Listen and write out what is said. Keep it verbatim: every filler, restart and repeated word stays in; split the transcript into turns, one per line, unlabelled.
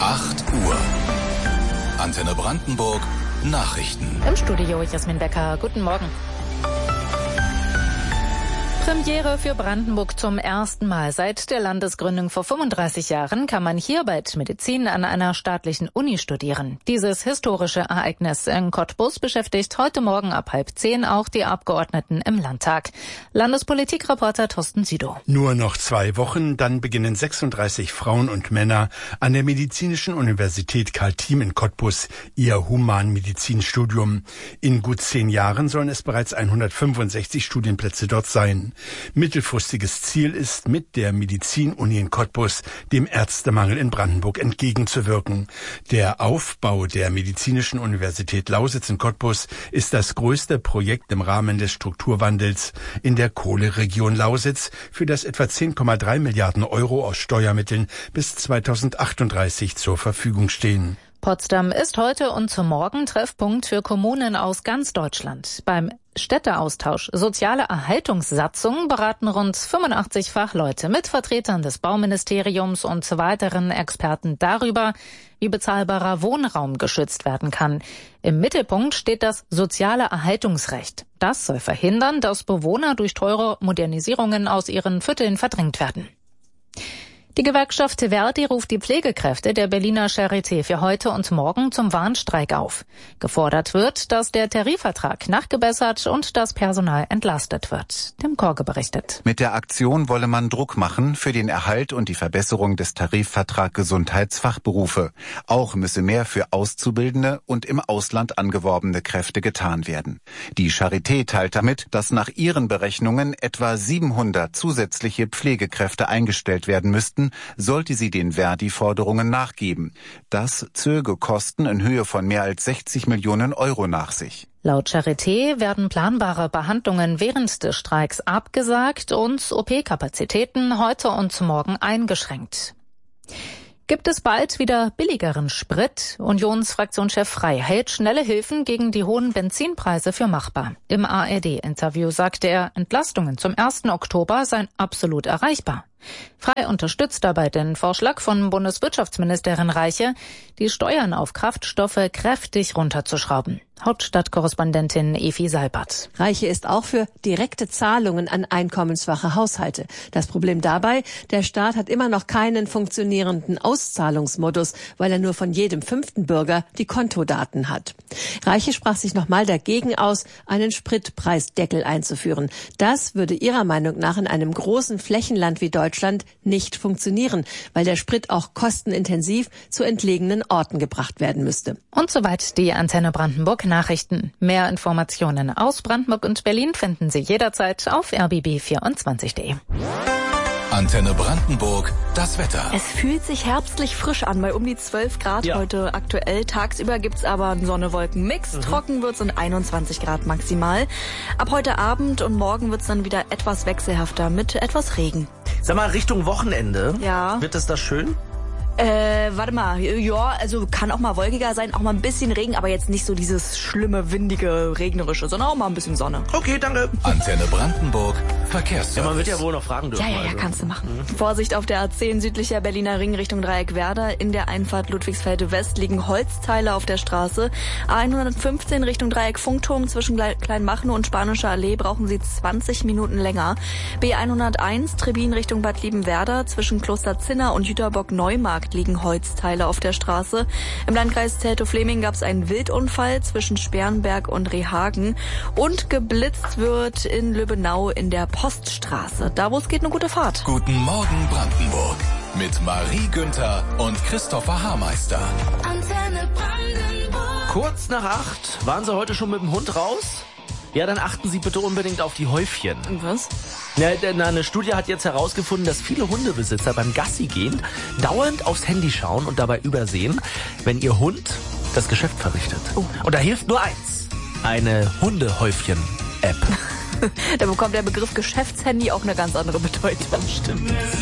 acht Uhr. Antenne Brandenburg Nachrichten.
Im Studio Jasmin Becker. Guten Morgen. Premiere für Brandenburg zum ersten Mal. Seit der Landesgründung vor fünfunddreißig Jahren kann man hier bald Medizin an einer staatlichen Uni studieren. Dieses historische Ereignis in Cottbus beschäftigt heute Morgen ab halb zehn auch die Abgeordneten im Landtag. Landespolitikreporter Thorsten Sido.
Nur noch zwei Wochen, dann beginnen sechsunddreißig Frauen und Männer an der Medizinischen Universität Karl Thiem in Cottbus ihr Humanmedizinstudium. In gut zehn Jahren sollen es bereits hundertfünfundsechzig Studienplätze dort sein. Mittelfristiges Ziel ist, mit der Medizinuni in Cottbus dem Ärztemangel in Brandenburg entgegenzuwirken. Der Aufbau der Medizinischen Universität Lausitz in Cottbus ist das größte Projekt im Rahmen des Strukturwandels in der Kohleregion Lausitz, für das etwa zehn Komma drei Milliarden Euro aus Steuermitteln bis zweitausendachtunddreißig zur Verfügung stehen.
Potsdam ist heute und zum Morgen Treffpunkt für Kommunen aus ganz Deutschland. Beim Städteaustausch Soziale Erhaltungssatzung beraten rund fünfundachtzig Fachleute mit Vertretern des Bauministeriums und weiteren Experten darüber, wie bezahlbarer Wohnraum geschützt werden kann. Im Mittelpunkt steht das soziale Erhaltungsrecht. Das soll verhindern, dass Bewohner durch teure Modernisierungen aus ihren Vierteln verdrängt werden. Die Gewerkschaft Verdi ruft die Pflegekräfte der Berliner Charité für heute und morgen zum Warnstreik auf. Gefordert wird, dass der Tarifvertrag nachgebessert und das Personal entlastet wird. Tim Korge berichtet.
Mit der Aktion wolle man Druck machen für den Erhalt und die Verbesserung des Tarifvertrags Gesundheitsfachberufe. Auch müsse mehr für Auszubildende und im Ausland angeworbene Kräfte getan werden. Die Charité teilt damit, dass nach ihren Berechnungen etwa siebenhundert zusätzliche Pflegekräfte eingestellt werden müssten, sollte sie den Verdi-Forderungen nachgeben. Das zöge Kosten in Höhe von mehr als sechzig Millionen Euro nach sich.
Laut Charité werden planbare Behandlungen während des Streiks abgesagt und O P-Kapazitäten heute und morgen eingeschränkt. Gibt es bald wieder billigeren Sprit? Unionsfraktionschef Frey hält schnelle Hilfen gegen die hohen Benzinpreise für machbar. Im A R D-Interview sagte er, Entlastungen zum ersten Oktober seien absolut erreichbar. Frey unterstützt dabei den Vorschlag von Bundeswirtschaftsministerin Reiche, die Steuern auf Kraftstoffe kräftig runterzuschrauben. Hauptstadtkorrespondentin Evi Seibert.
Reiche ist auch für direkte Zahlungen an einkommensschwache Haushalte. Das Problem dabei, der Staat hat immer noch keinen funktionierenden Auszahlungsmodus, weil er nur von jedem fünften Bürger die Kontodaten hat. Reiche sprach sich nochmal dagegen aus, einen Spritpreisdeckel einzuführen. Das würde ihrer Meinung nach in einem großen Flächenland wie Deutschland nicht funktionieren, weil der Sprit auch kostenintensiv zu entlegenen Orten gebracht werden müsste.
Und soweit die Antenne Brandenburg Nachrichten. Mehr Informationen aus Brandenburg und Berlin finden Sie jederzeit auf r b b vierundzwanzig punkt d e.
Antenne Brandenburg, das Wetter.
Es fühlt sich herbstlich frisch an, bei um die zwölf Grad ja. Heute aktuell. Tagsüber gibt's aber einen Sonne-Wolken-Mix. Mhm. Trocken wird's und einundzwanzig Grad maximal. Ab heute Abend und morgen wird's dann wieder etwas wechselhafter mit etwas Regen.
Sag mal, Richtung Wochenende.
Ja.
Wird es da schön?
Äh, warte mal, ja, also kann auch mal wolkiger sein, auch mal ein bisschen Regen, aber jetzt nicht so dieses schlimme, windige, regnerische, sondern auch mal ein bisschen Sonne.
Okay, danke.
Antenne Brandenburg, Verkehrsservice.
Ja, man wird ja wohl noch fragen dürfen.
Ja, ja, ja,
also.
kannst du machen. Mhm. Vorsicht auf der A zehn südlicher Berliner Ring Richtung Dreieckwerder. In der Einfahrt Ludwigsfelde West liegen Holzteile auf der Straße. A hundertfünfzehn Richtung Dreieck Funkturm zwischen Kleinmachnow und Spanischer Allee brauchen Sie zwanzig Minuten länger. B hunderteins Trebin Richtung Bad Liebenwerda zwischen Kloster Zinner und Jüterbock-Neumarkt liegen Holzteile auf der Straße. Im Landkreis Teltow-Fleming gab es einen Wildunfall zwischen Sperrenberg und Rehhagen und geblitzt wird in Lübbenau in der Poststraße. Da, wo es geht, eine gute Fahrt.
Guten Morgen Brandenburg mit Marie Günther und Christopher Haarmeister.
Antenne Brandenburg.
Kurz nach acht. Waren Sie heute schon mit dem Hund raus? Ja, dann achten Sie bitte unbedingt auf die Häufchen.
Was?
Ja, denn eine Studie hat jetzt herausgefunden, dass viele Hundebesitzer beim Gassi gehen dauernd aufs Handy schauen und dabei übersehen, wenn ihr Hund das Geschäft verrichtet. Oh. Und da hilft nur eins: eine Hundehäufchen-App.
Da bekommt der Begriff Geschäftshandy auch eine ganz andere Bedeutung.
Stimmt.